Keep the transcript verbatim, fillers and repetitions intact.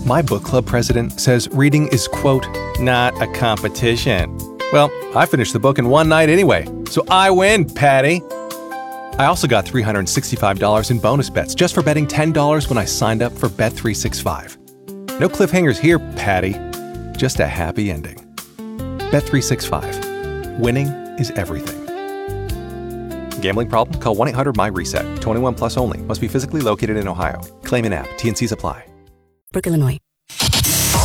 My book club president says reading is, quote, not a competition. Well, I finished the book in one night anyway, so I win, Patty. I also got three hundred sixty-five dollars in bonus bets just for betting ten dollars when I signed up for Bet three sixty-five. No cliffhangers here, Patty. Just a happy ending. Bet three sixty-five. Winning is everything. Gambling problem? Call one eight hundred my reset. twenty-one plus only. Must be physically located in Ohio. Claim in app. T N Cs apply. Brooke, Illinois.